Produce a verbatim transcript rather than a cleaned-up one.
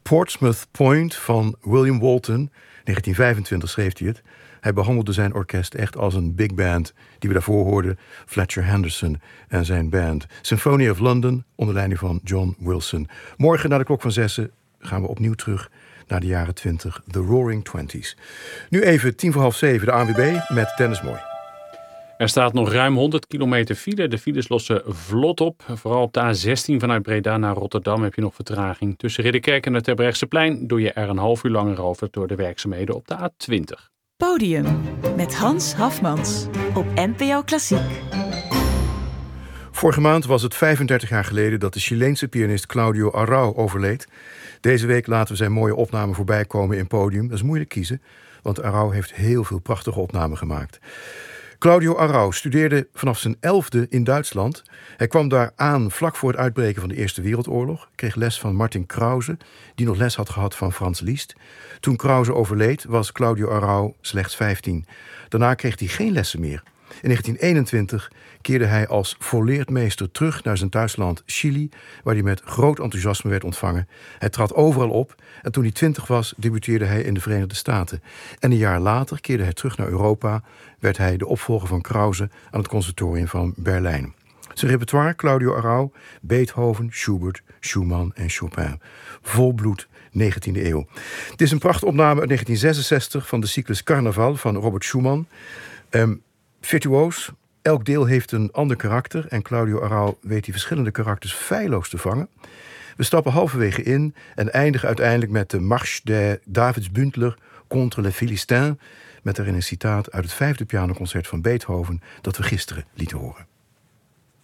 Portsmouth Point van William Walton. negentien vijfentwintig schreef hij het. Hij behandelde zijn orkest echt als een big band die we daarvoor hoorden. Fletcher Henderson en zijn band. Symphony of London onder leiding van John Wilson. Morgen na de klok van zessen gaan we opnieuw terug naar de jaren twintig. The Roaring Twenties. Nu even tien voor half zeven de A N W B met Dennis Mooi. Er staat nog ruim honderd kilometer file. De files lossen vlot op. Vooral op de A zestien vanuit Breda naar Rotterdam heb je nog vertraging. Tussen Ridderkerk en het Terbrechtseplein doe je er een half uur langer over door de werkzaamheden op de A twintig. Podium met Hans Hafmans op N P O Klassiek. Vorige maand was het vijfendertig jaar geleden dat de Chileense pianist Claudio Arrau overleed. Deze week laten we zijn mooie opnamen voorbij komen in Podium. Dat is moeilijk kiezen, want Arrau heeft heel veel prachtige opnamen gemaakt. Claudio Arrau studeerde vanaf zijn elfde in Duitsland. Hij kwam daar aan vlak voor het uitbreken van de Eerste Wereldoorlog. Kreeg les van Martin Krause, die nog les had gehad van Franz Liszt. Toen Krause overleed, was Claudio Arrau slechts vijftien. Daarna kreeg hij geen lessen meer. In negentien eenentwintig keerde hij als volleerdmeester terug naar zijn thuisland Chili, waar hij met groot enthousiasme werd ontvangen. Hij trad overal op en toen hij twintig was, debuteerde hij in de Verenigde Staten. En een jaar later keerde hij terug naar Europa, werd hij de opvolger van Krause aan het conservatorium van Berlijn. Zijn repertoire, Claudio Arrau, Beethoven, Schubert, Schumann en Chopin. Volbloed negentiende eeuw. Het is een prachtopname uit negentien zesenzestig van de cyclus Carnaval van Robert Schumann. Um, virtuoos, elk deel heeft een ander karakter en Claudio Arrau weet die verschillende karakters feilloos te vangen. We stappen halverwege in en eindigen uiteindelijk met de Marche de Davidsbündler contre les Philistins, met daarin een citaat uit het vijfde pianoconcert van Beethoven dat we gisteren lieten horen.